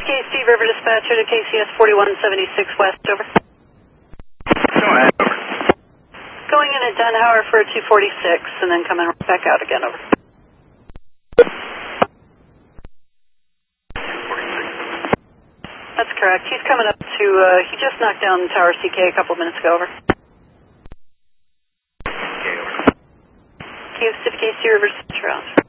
KC River Dispatcher to KCS 4176 West, over. Go ahead, over. Going in at Dunhauer for a 246 and then coming back out again, over. That's correct. He's coming up to, he just knocked down Tower CK a couple of minutes ago, over. Okay, over. KC River Dispatcher out.